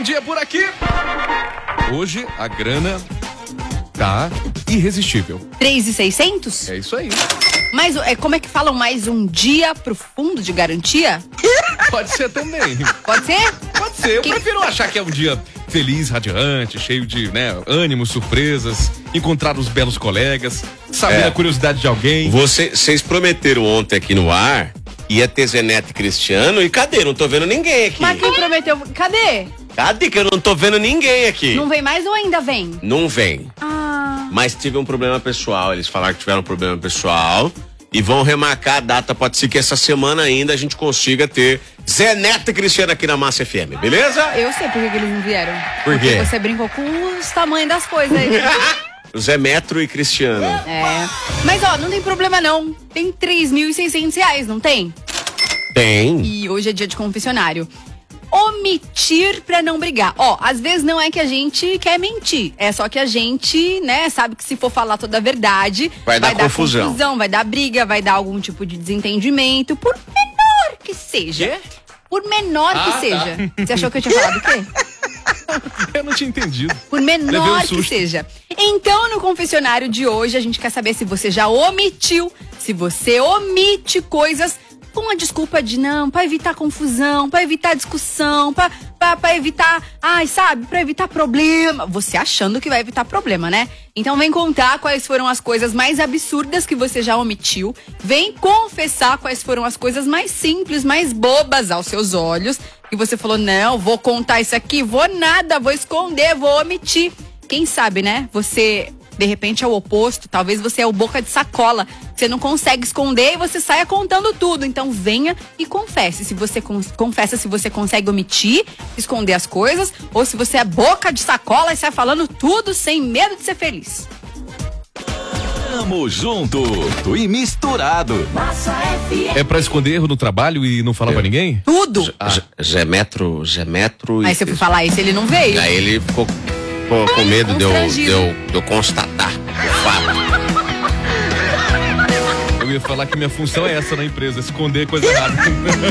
dia por aqui. Hoje a grana tá irresistível. 3.600? É isso aí. Mas como é que falam, mais um dia pro fundo de garantia? Pode ser também. Pode ser? Pode ser. Eu prefiro achar que é um dia feliz, radiante, cheio de, ânimo, surpresas, encontrar os belos colegas, saber a curiosidade de alguém. Vocês prometeram ontem aqui no ar, ia ter Zé Neto e Cristiano, e cadê? Não tô vendo ninguém aqui. Mas quem prometeu? Cadê? Cadê que eu não tô vendo ninguém aqui? Não vem mais ou ainda vem? Não vem. Ah. Mas tive um problema pessoal, eles falaram que tiveram um problema pessoal e vão remarcar a data, pode ser que essa semana ainda a gente consiga ter Zé Neto e Cristiano aqui na Massa FM, beleza? Eu sei por que eles não vieram. Por quê? Porque você brincou com os tamanhos das coisas aí. Zé Metro e Cristiano. É. Mas não tem problema não. Tem R$3.600, não tem? Tem. E hoje é dia de confessionário. Omitir pra não brigar. Às vezes não é que a gente quer mentir. É só que a gente, sabe que se for falar toda a verdade, vai dar confusão, vai dar briga, vai dar algum tipo de desentendimento, por menor que seja. Quê? Por menor que seja. Tá. Você achou que eu tinha falado o quê? Eu não tinha entendido. Por menor que seja. Então, no confessionário de hoje, a gente quer saber se você já omitiu, se você omite coisas com a desculpa de pra evitar confusão, pra evitar discussão, pra evitar, pra evitar problema. Você achando que vai evitar problema, né? Então vem contar quais foram as coisas mais absurdas que você já omitiu. Vem confessar quais foram as coisas mais simples, mais bobas aos seus olhos. E você falou, não, vou contar isso aqui, vou nada, vou esconder, vou omitir. Quem sabe, né? Você, de repente, é o oposto. Talvez você é o boca de sacola. Você não consegue esconder e você saia contando tudo. Então venha e confesse. Se você confessa se você consegue omitir, esconder as coisas, ou se você é boca de sacola e sai falando tudo sem medo de ser feliz. Tamo junto e misturado. É pra esconder erro no trabalho e não falar pra ninguém? Tudo! Zé Metro Aí você foi falar isso, ele não veio. Aí ele ficou com medo de eu constatar o fato. Eu ia falar que minha função é essa na empresa, esconder coisa errada.